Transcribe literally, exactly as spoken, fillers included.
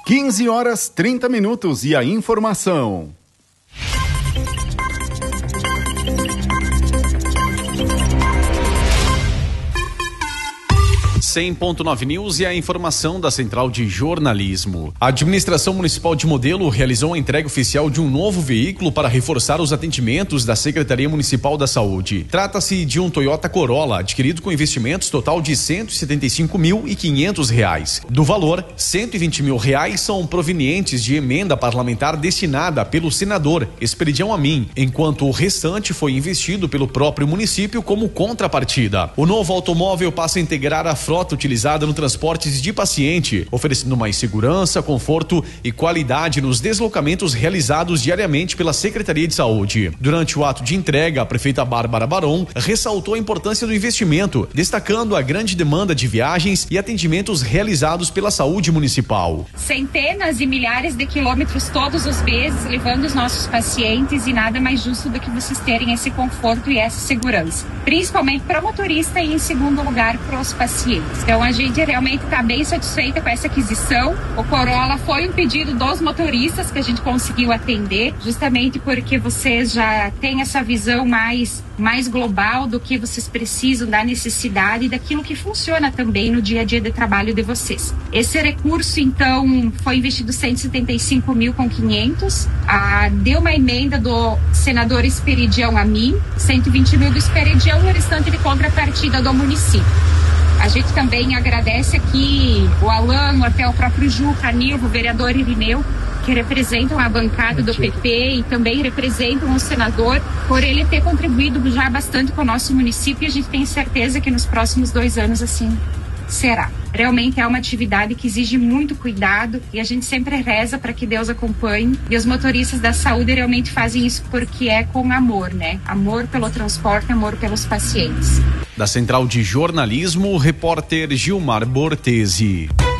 quinze horas trinta minutos e a informação. cem ponto nove News e a informação da Central de Jornalismo. A Administração Municipal de Modelo realizou a entrega oficial de um novo veículo para reforçar os atendimentos da Secretaria Municipal da Saúde. Trata-se de um Toyota Corolla, adquirido com investimentos total de cento e setenta e cinco mil e quinhentos reais. Do valor, cento e vinte mil reais são provenientes de emenda parlamentar destinada pelo senador Esperidião Amin, enquanto o restante foi investido pelo próprio município como contrapartida. O novo automóvel passa a integrar a frota utilizada no transporte de paciente, oferecendo mais segurança, conforto e qualidade nos deslocamentos realizados diariamente pela Secretaria de Saúde. Durante o ato de entrega, a prefeita Bárbara Baron ressaltou a importância do investimento, destacando a grande demanda de viagens e atendimentos realizados pela saúde municipal. Centenas e milhares de quilômetros todos os meses, levando os nossos pacientes, e nada mais justo do que vocês terem esse conforto e essa segurança, principalmente para o motorista e, em segundo lugar, para os pacientes. Então a gente realmente está bem satisfeita com essa aquisição. O Corolla foi um pedido dos motoristas que a gente conseguiu atender, justamente porque vocês já têm essa visão mais, mais global do que vocês precisam, da necessidade e daquilo que funciona também no dia a dia de trabalho de vocês. Esse recurso, então, foi investido cento e setenta e cinco mil com quinhentos. Ah, deu uma emenda do senador Esperidião Amin, cento e vinte mil do Esperidião e o restante de contrapartida do município. A gente também agradece aqui o Alan, até o próprio Juca, Nilvo, o vereador Irineu, que representam a bancada do P P e também representam o senador, por ele ter contribuído já bastante com o nosso município, e a gente tem certeza que nos próximos dois anos assim será. Realmente é uma atividade que exige muito cuidado e a gente sempre reza para que Deus acompanhe, e os motoristas da saúde realmente fazem isso porque é com amor, né? Amor pelo transporte, amor pelos pacientes. Da Central de Jornalismo, o repórter Gilmar Bortesi.